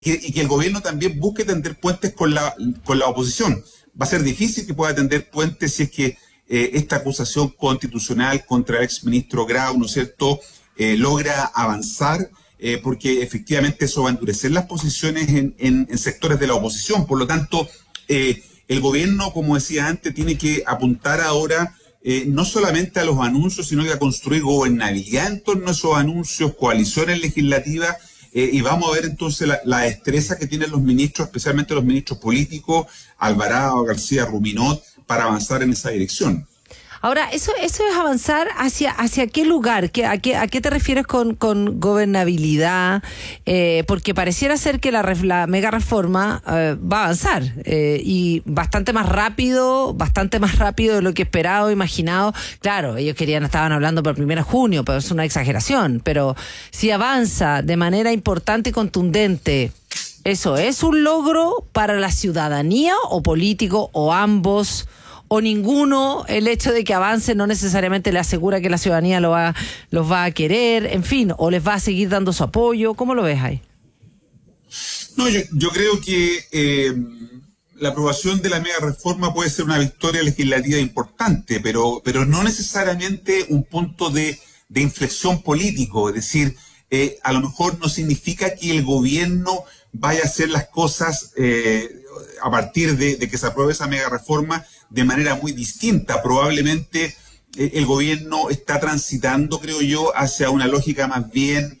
y que el gobierno también busque tender puentes con la oposición. Va a ser difícil que pueda tender puentes si es que esta acusación constitucional contra el exministro Grau, ¿no es cierto?, logra avanzar, porque efectivamente eso va a endurecer las posiciones en sectores de la oposición. Por lo tanto, el gobierno, como decía antes, tiene que apuntar ahora no solamente a los anuncios, sino que a construir gobernabilidad en torno a esos anuncios, coaliciones legislativas, y vamos a ver entonces la destreza que tienen los ministros, especialmente los ministros políticos, Alvarado, García, Ruminot, para avanzar en esa dirección. Ahora, eso es avanzar hacia qué lugar, a qué te refieres con gobernabilidad, porque pareciera ser que la mega reforma va a avanzar, y bastante más rápido de lo que esperado, imaginado. Claro, ellos estaban hablando por el 1 de junio, pero es una exageración, pero si avanza de manera importante y contundente, ¿eso es un logro para la ciudadanía o político o ambos? O ninguno, el hecho de que avance no necesariamente le asegura que la ciudadanía los va a querer, en fin, o les va a seguir dando su apoyo. ¿Cómo lo ves ahí? No, yo creo que la aprobación de la mega reforma puede ser una victoria legislativa importante, pero no necesariamente un punto de inflexión político. Es decir, a lo mejor no significa que el gobierno vaya a hacer las cosas a partir de que se apruebe esa mega reforma de manera muy distinta. Probablemente el gobierno está transitando, creo yo, hacia una lógica más bien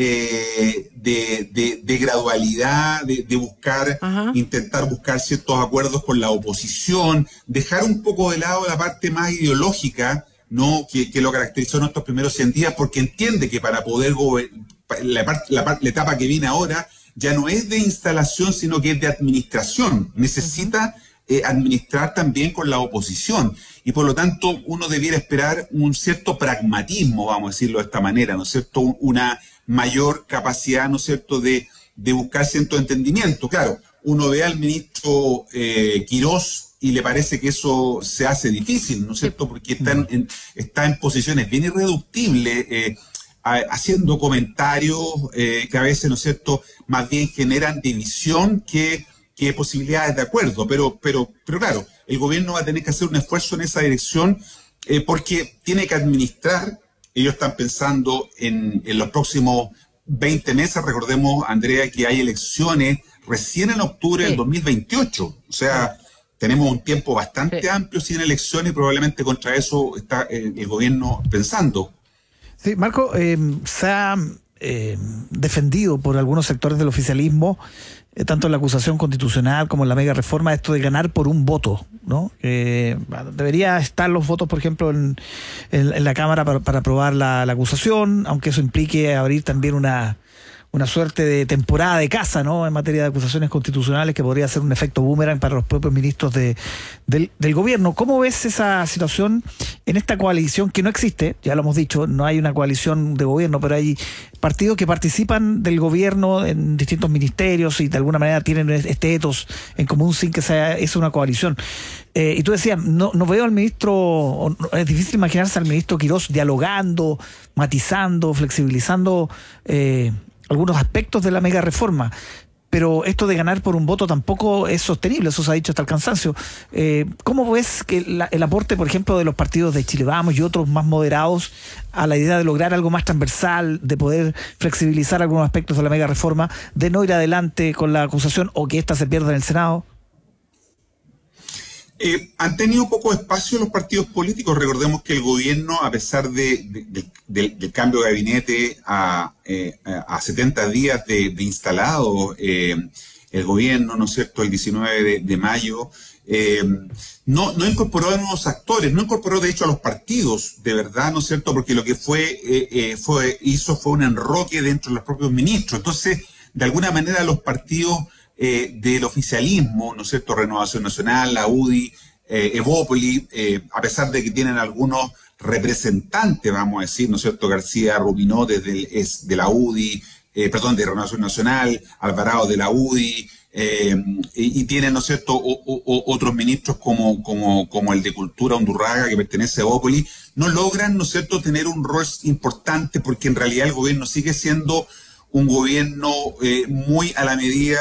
de gradualidad, de buscar, intentar buscar ciertos acuerdos con la oposición, dejar un poco de lado la parte más ideológica, ¿no?, que lo caracterizó en estos primeros 100 días, porque entiende que para poder la etapa que viene ahora ya no es de instalación, sino que es de administración. Necesita administrar también con la oposición, y por lo tanto uno debiera esperar un cierto pragmatismo, vamos a decirlo de esta manera, ¿no es cierto?, una mayor capacidad, ¿no es cierto?, de buscar cierto entendimiento. Claro, uno ve al ministro Quirós y le parece que eso se hace difícil, ¿no es cierto?, porque está en posiciones bien irreductibles, haciendo comentarios que a veces, ¿no es cierto?, más bien generan división que posibilidades de acuerdo, pero claro, el gobierno va a tener que hacer un esfuerzo en esa dirección, porque tiene que administrar. Ellos están pensando en los próximos 20 meses. Recordemos, Andrea, que hay elecciones recién en octubre del 2028, o sea, tenemos un tiempo bastante amplio sin elecciones, y probablemente contra eso está el gobierno pensando. Sí, Marco, se ha defendido por algunos sectores del oficialismo, tanto en la acusación constitucional como en la mega reforma, esto de ganar por un voto, ¿no? Debería estar los votos, por ejemplo, en la Cámara para aprobar la acusación, aunque eso implique abrir también una suerte de temporada de caza, ¿no?, en materia de acusaciones constitucionales, que podría ser un efecto boomerang para los propios ministros del gobierno. ¿Cómo ves esa situación en esta coalición que no existe? Ya lo hemos dicho, no hay una coalición de gobierno, pero hay partidos que participan del gobierno en distintos ministerios y de alguna manera tienen este etos en común sin que sea eso una coalición. Y tú decías, no veo al ministro, es difícil imaginarse al ministro Quirós dialogando, matizando, flexibilizando algunos aspectos de la mega reforma, pero esto de ganar por un voto tampoco es sostenible, eso se ha dicho hasta el cansancio. ¿Cómo ves que el aporte, por ejemplo, de los partidos de Chile Vamos y otros más moderados a la idea de lograr algo más transversal, de poder flexibilizar algunos aspectos de la mega reforma, de no ir adelante con la acusación o que ésta se pierda en el Senado? Han tenido poco espacio los partidos políticos. Recordemos que el gobierno, a pesar del cambio de gabinete a 70 días de instalado el gobierno, ¿no es cierto?, el 19 de mayo, no incorporó a nuevos actores, no incorporó de hecho a los partidos, de verdad, ¿no es cierto?, porque lo que hizo fue un enroque dentro de los propios ministros. Entonces, de alguna manera los partidos del oficialismo, ¿no es cierto?, Renovación Nacional, la UDI, Evópoli, a pesar de que tienen algunos representantes, vamos a decir, ¿no es cierto?, García Ruminó de la UDI, de Renovación Nacional, Alvarado de la UDI, y tienen, ¿no es cierto?, otros ministros como el de Cultura, Undurraga, que pertenece a Evópoli, no logran, ¿no es cierto?, tener un rol importante, porque en realidad el gobierno sigue siendo un gobierno muy a la medida